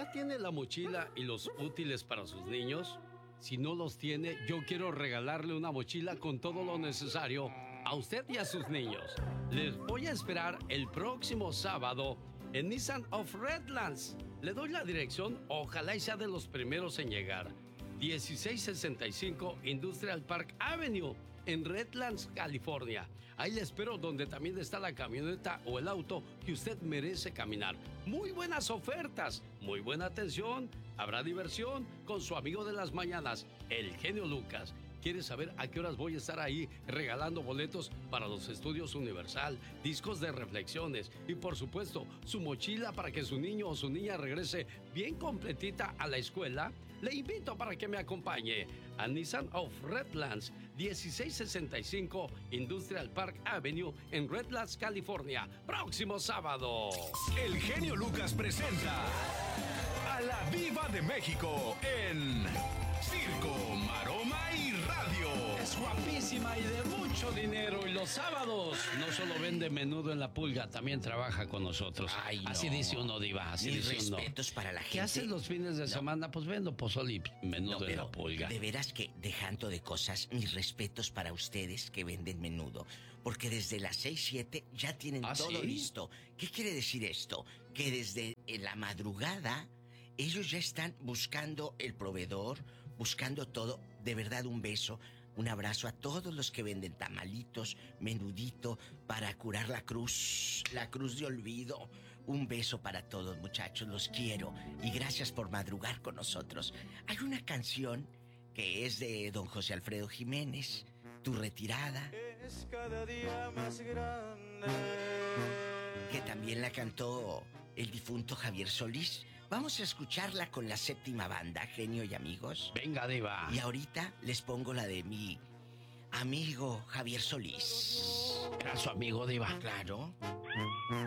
ya tiene la mochila y los útiles para sus niños? Si no los tiene, yo quiero regalarle una mochila con todo lo necesario a usted y a sus niños. Les voy a esperar el próximo sábado en Nissan of Redlands. Le doy la dirección, ojalá y sea de los primeros en llegar. 1665 Industrial Park Avenue, en Redlands, California. Ahí le espero, donde también está la camioneta o el auto que usted merece caminar. Muy buenas ofertas, muy buena atención. Habrá diversión con su amigo de las mañanas, el genio Lucas. ¿Quiere saber a qué horas voy a estar ahí regalando boletos para los estudios Universal, discos de reflexiones y, por supuesto, su mochila para que su niño o su niña regrese bien completita a la escuela? Le invito para que me acompañe a Nissan of Redlands, 1665 Industrial Park Avenue en Redlands, California. Próximo sábado. El genio Lucas presenta a la Diva de México en Circo, Maroma y Radio. Es guapísima y de mucho dinero. Y los sábados no solo vende menudo en La Pulga, también trabaja con nosotros. Ay, no. Así dice uno, Diva. Así Mis dice uno. respetos para la gente. ¿Qué haces los fines de semana? Pues vendo pozole y menudo en La Pulga. De veras que, dejando de cosas, mis respetos para ustedes que venden menudo. Porque desde las 6, 7 ya tienen todo ¿sí? listo. ¿Qué quiere decir esto? Que desde la madrugada ellos ya están buscando el proveedor, buscando todo. De verdad, un beso, un abrazo a todos los que venden tamalitos, menudito, para curar la cruz de olvido. Un beso para todos, muchachos, los quiero. Y gracias por madrugar con nosotros. Hay una canción que es de don José Alfredo Jiménez, Tu retirada. Es cada día más grande. Que también la cantó el difunto Javier Solís. Vamos a escucharla con la séptima banda, genio y amigos. Venga, Diva. Y ahorita les pongo la de mi amigo Javier Solís. ¿Era su amigo, Diva? Claro.